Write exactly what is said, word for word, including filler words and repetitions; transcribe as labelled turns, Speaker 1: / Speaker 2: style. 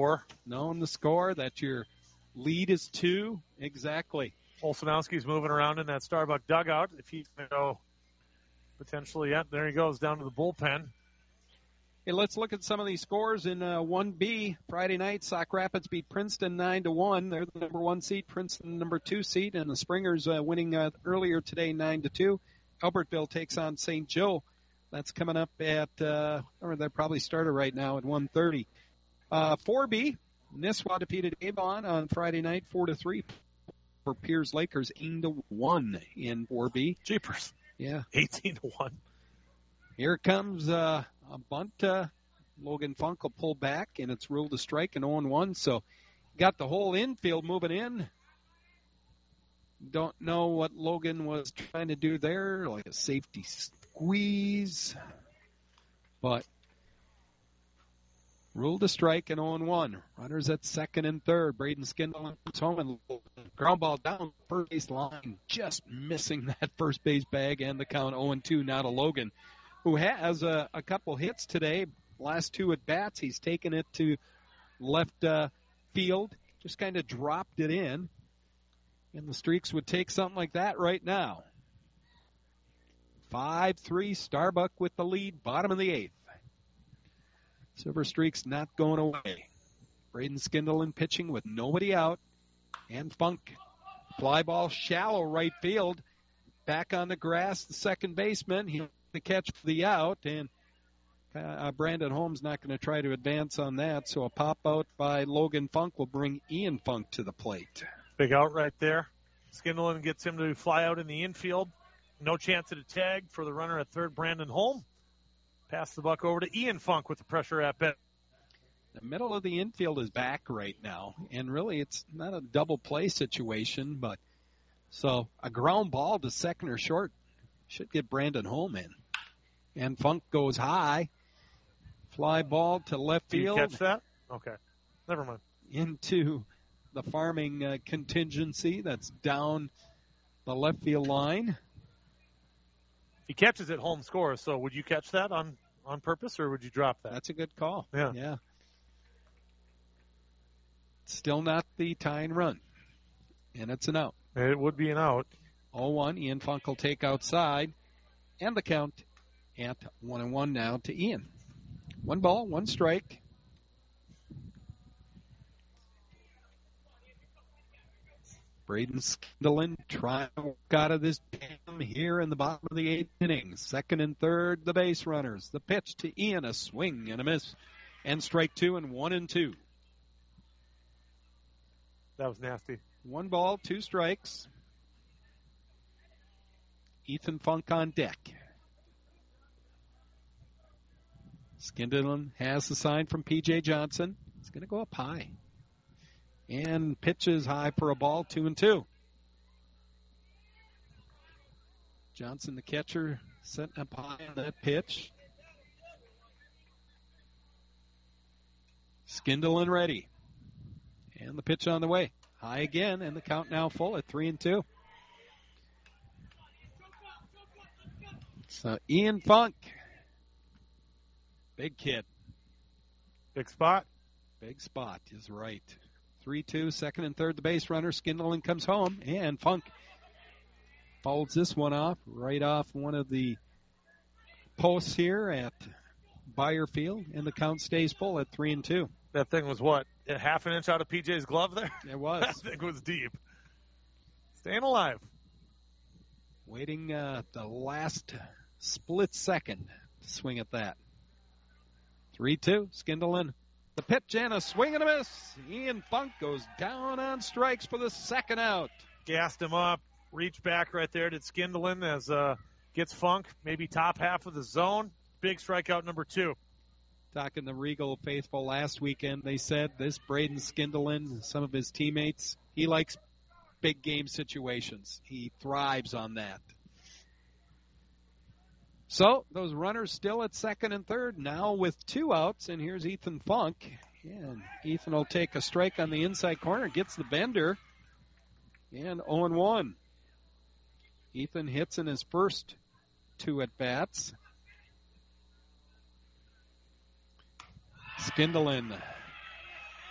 Speaker 1: score.
Speaker 2: Knowing the score, that your lead is two. Exactly.
Speaker 1: Olszanowski's moving around in that Starbuck dugout. If he's going to go potentially, yeah, there he goes down to the bullpen.
Speaker 2: Hey, let's look at some of these scores in uh, one B. Friday night, Sauk Rapids beat Princeton nine to one. They're the number one seed, Princeton number two seed, and the Springers uh, winning uh, earlier today nine to two. Albertville takes on Saint Joe. That's coming up at, uh, or they probably started right now at one thirty. Uh, four B, Nisswa defeated Avon on Friday night four to three. For Piers Lakers, eighteen to one in four B.
Speaker 1: Jeepers.
Speaker 2: Yeah.
Speaker 1: eighteen to one.
Speaker 2: Here comes uh, a bunt. Uh, Logan Funk will pull back, and it's ruled a strike and oh and one. So got the whole infield moving in. Don't know what Logan was trying to do there, like a safety squeeze. But ruled a strike and oh and one. Runners at second and third. Braden Skindle comes home and ground ball down first base line, just missing that first base bag, and the count oh and two now to Logan, who has a, a couple hits today. Last two at bats, he's taken it to left uh, field, just kind of dropped it in, and the Streaks would take something like that right now. five three, Starbuck with the lead, bottom of the eighth. Silver Streaks not going away. Braden Skindle in pitching with nobody out, and Funk. Fly ball shallow right field. Back on the grass, the second baseman. He'll the catch for the out, and uh, Brandon Holmes not going to try to advance on that, so a pop out by Logan Funk will bring Ian Funk to the plate.
Speaker 1: Big out right there. Skindle gets him to fly out in the infield. No chance at a tag for the runner at third, Brandon Holmes. Pass the buck over to Ian Funk with the pressure at bat.
Speaker 2: The middle of the infield is back right now, and really it's not a double play situation, but so a ground ball to second or short should get Brandon Holmes in. And Funk goes high. Fly ball to left field.
Speaker 1: Did you catch that? Okay. Never mind.
Speaker 2: Into the farming uh, contingency that's down the left field line.
Speaker 1: He catches it, Holmes scores. So would you catch that on, on purpose, or would you drop that?
Speaker 2: That's a good call.
Speaker 1: Yeah.
Speaker 2: Yeah. Still not the tying run. And it's an out.
Speaker 1: It would be an out.
Speaker 2: oh one, Ian Funk will take outside. And the count at one and one now to Ian. One ball, one strike. Braden Skindle trying to work out of this jam here in the bottom of the eighth inning. Second and third, the base runners. The pitch to Ian, a swing and a miss. And strike two and one and two.
Speaker 1: That was nasty.
Speaker 2: One ball, two strikes. Ethan Funk on deck. Skindle has the sign from P J Johnson. It's going to go up high. And pitches high for a ball, two and two. Johnson, the catcher, setting up high on that pitch. Skindle ready. And the pitch on the way. High again, and the count now full at three and two. So Ian Funk. Big kid.
Speaker 1: Big spot.
Speaker 2: Big spot is right. three two, second and third, the base runner. Skindle comes home, and Funk folds this one off, right off one of the posts here at Bayer Field, and the count stays full at three and two.
Speaker 1: That thing was what, a half an inch out of P J's glove there?
Speaker 2: It was.
Speaker 1: That thing was deep. Staying alive.
Speaker 2: Waiting uh, the last split second to swing at that. three two, Skindle. The pitch and a swing and a miss. Ian Funk goes down on strikes for the second out.
Speaker 1: Gassed him up. Reach back right there to Skindle as uh, gets Funk, maybe top half of the zone. Big strikeout number two.
Speaker 2: Talking to Regal faithful last weekend, they said this Braden Skindle, some of his teammates, he likes big game situations. He thrives on that. So those runners still at second and third now with two outs, and here's Ethan Funk. And Ethan will take a strike on the inside corner, gets the bender, and oh and one. Ethan hits in his first two at-bats. Skindle